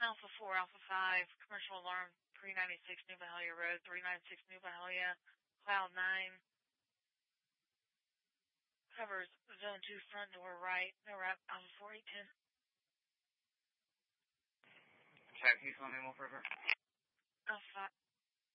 Alpha 4, Alpha 5, commercial alarm, 396 New Mahalia Road, 396 New Mahalia, Cloud 9. Covers Zone 2 front door right, no wrap, Alpha 4810. Check, you tell me more further. Alpha